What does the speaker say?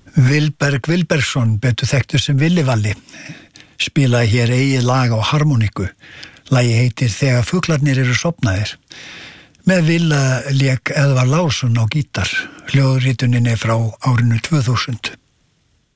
Vilberg Vilbergsson, betur þekktur sem Villi Valli, spilaði hér eigið lag á harmoniku. Lagið heitir Þegar fuglarnir eru sofnaðir. Með Villa lék Eðvar Lásson á gítar. Hljóðritunin er frá árinu 2000.